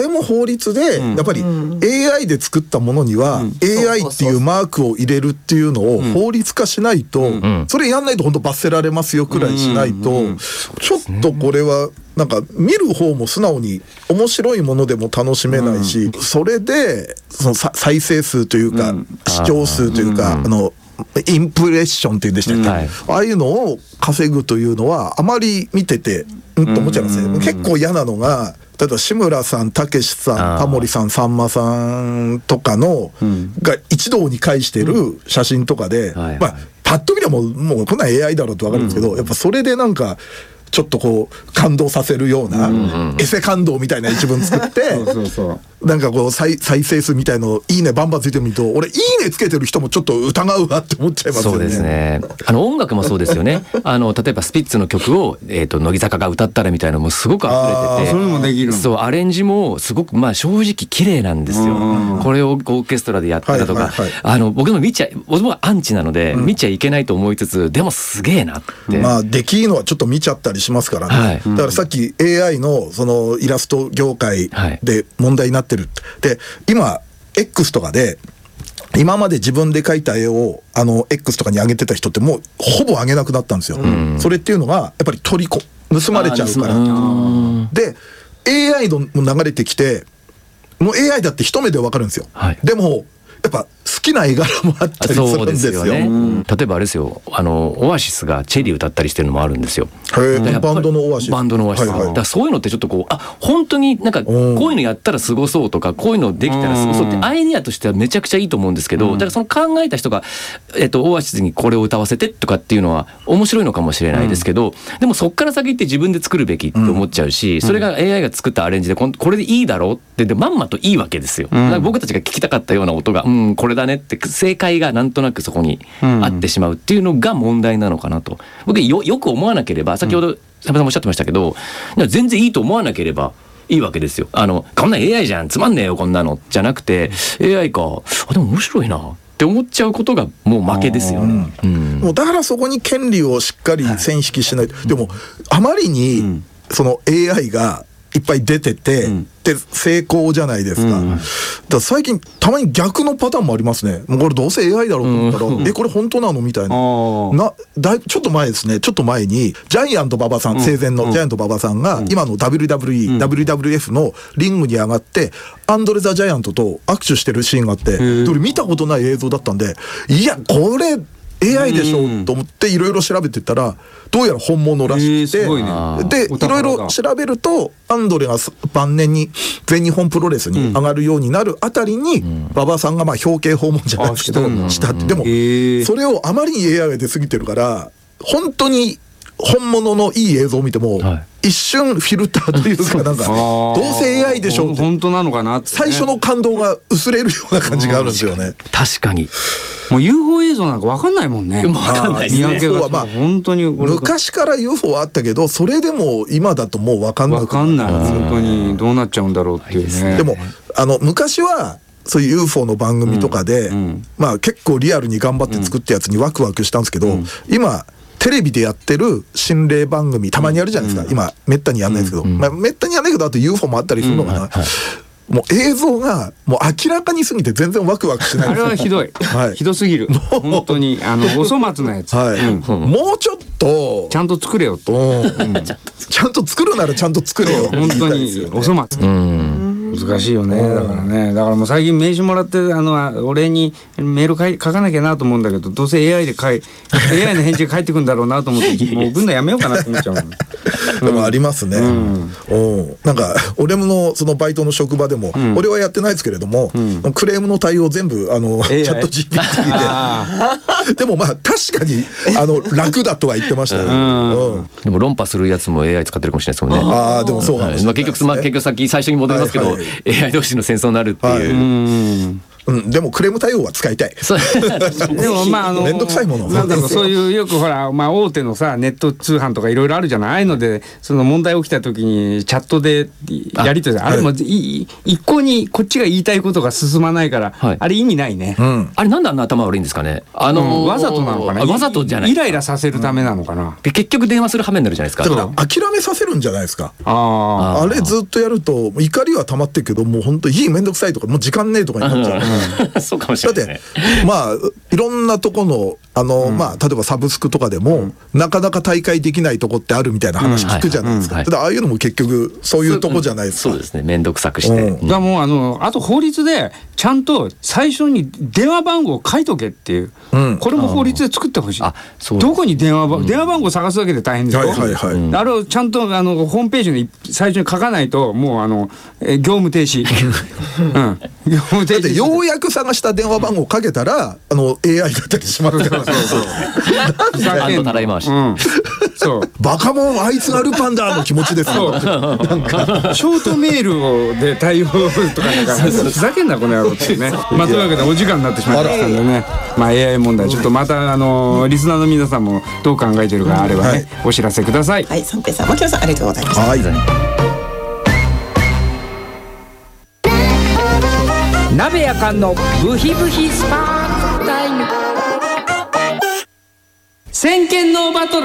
れも法律でやっぱり AI で作ったものには AI っていうマークを入れるっていうのを法律化しないと、それやんないと本当罰せられますよくらいしないと、ちょっとこれはなんか見る方も素直に面白いものでも楽しめないし、それでその再生数というか視聴数というかインプレッションっていうんでしたっけ、ああいうのを稼ぐというのはあまり見ててと思っちゃいますね。結構嫌なのが、例えば志村さん、たけしさん、タモリさん、さんまさんとかのが一堂に会してる写真とかで、まあパッと見ればもうこんなん AI だろうと分かるんですけど、やっぱそれでなんかちょっとこう感動させるようなエセ感動みたいな一文作ってなんかこう再生数みたいのいいねバンバンついてみると、俺いいねつけてる人もちょっと疑うわって思っちゃいますよね。 そうですね。音楽もそうですよね。例えばスピッツの曲を乃木坂が歌ったらみたいなのもすごく溢れてて、 それもできる。 そうアレンジもすごくまあ正直綺麗なんですよ。これをオーケストラでやったらとか、僕もはアンチなので見ちゃいけないと思いつつ、でもすげえなって。 まあできるのはちょっと見ちゃったりしますからね。だからさっき AI のそのイラスト業界で問題になってるで、今 X とかで今まで自分で描いた絵をX とかに上げてた人ってもうほぼ上げなくなったんですよ。それっていうのがやっぱり盗まれちゃうから。で AI の流れてきて、もう AI だって一目で分かるんですよ。でもやっぱ好きな絵柄もあったりするんですよ。 例えばあれですよ、オアシスがチェリー歌ったりしてるのもあるんですよ。 バンドのオアシス。 だからそういうのってちょっとこう本当になんかこういうのやったらすごそうとか、こういうのできたらすごそうってアイディアとしてはめちゃくちゃいいと思うんですけど、だからその考えた人がオアシスにこれを歌わせてとかっていうのは面白いのかもしれないですけど、でもそっから先って自分で作るべきって思っちゃうし、それが AI が作ったアレンジでこれでいいだろうってでまんまといいわけですよ。だから僕たちが聞きたかったような音がこれだねって正解がなんとなくそこにあってしまうっていうのが問題なのかなと。僕よく思わなければ、先ほど佐部さんもおっしゃってましたけど、全然いいと思わなければいいわけですよ。こんな AI じゃん、つまんねえよこんなのじゃなくて、 AI か、でも面白いなって思っちゃうことがもう負けですよね。 もうだからそこに権利をしっかり線引きしないと。でもあまりにその AI がいっぱい出てて、で成功じゃないですか。だから最近たまに逆のパターンもありますね。もうこれどうせ AI だろうと思ったら、これ本当なのみたいな。ちょっと前ですね。ちょっと前にジャイアント馬場さん、生前のジャイアント馬場さんが今の WWE、WWF のリングに上がってアンドレ・ザ・ジャイアントと握手してるシーンがあって、それ見たことない映像だったんで、いやこれAI でしょと思っていろいろ調べてったら、どうやら本物らしくて、でいろいろ調べるとアンドレが晩年に全日本プロレスに上がるようになるあたりに馬場さんがまあ表敬訪問じゃないですけどしたって。でもそれをあまりに AI が出過ぎてるから、本当に本物のいい映像を見ても一瞬フィルターというか、なんかどうせ AI でしょって本当なのかなって最初の感動が薄れるような感じがあるんですよね。 確かにもう UFO 映像なんか分かんないもんね。 分かんないですね。 本当に昔から UFO はあったけど、それでも今だともう分かんない。 本当にどうなっちゃうんだろうっていうね。 でも昔はそういう UFO の番組とかで、まあ結構リアルに頑張って作ったやつにワクワクしたんですけど、今テレビでやってる心霊番組たまにやるじゃないですか。今めったにやんないですけど、めったにやんないけど、あと UFO もあったりするのかな。もう映像がもう明らかにすぎて全然ワクワクしない。 あれはひどい、ひどすぎる。本当にお粗末なやつ。もうちょっとちゃんと作れよと。 ちゃんと作るならちゃんと作れよ。 本当にお粗末。難しいよね。だからね、だからもう最近名刺もらって俺にメール書かなきゃなと思うんだけど、どうせ AI の返事が返ってくるんだろうなと思ってもう送るのやめようかなと思っちゃう。 でもありますね。なんか俺のそのバイトの職場でも、俺はやってないですけれども、クレームの対応全部チャット GPT ででもまあ確かに楽だとは言ってましたよ。 でも論破するやつも AI 使ってるかもしれないですもんね。 でもそうなんです。 結局最初に戻りますけど、AI 同士の戦争になるっていう。 でもクレーム対応は使いたい。 でもまあめんどくさいもの。 なんだろう、そういうよくほら、まあ、大手のさネット通販とかいろいろあるじゃない。ああいうのでその問題起きた時にチャットでやり取り、あれも一向にこっちが言いたいことが進まないから、あれ意味ないね。 あれなんであんな頭悪いんですかね。 わざとなのかな。 わざとじゃない。 イライラさせるためなのかな。 結局電話する羽目になるじゃないですか。 だから諦めさせるんじゃないですか。 あれずっとやると怒りは溜まってるけど、もう本当めんどくさいとかもう時間ねえとかになっちゃう。 そうかもしれないですね。 だってまあいろんなとこのまあ例えばサブスクとかでもなかなか大会できないとこってあるみたいな話聞くじゃないですか。ああいうのも結局そういうとこじゃないですか。 そうですね。めんどくさくして。 だもうあと法律でちゃんと最初に電話番号を書いとけっていう、これも法律で作ってほしい。どこに電話番号を探すだけで大変ですよ。あれをちゃんとホームページに最初に書かないともう業務停止。業務停止。 だってようやく探した電話番号をかけたらAI だったりしますから。 たらい回し。 そうバカモンあいつがルパンだの気持ちですよ。 なんかショートメールで対応とかなんかふざけんなこの野郎ってね。まあというわけでお時間になってしまいましたんでね。まあ AI 問題ちょっとまたリスナーの皆さんもどう考えているかあればねお知らせください。 はい、三平さん、牧野さんありがとうございました。 鍋やかんのブヒブヒスパークタイム。先見のバトル。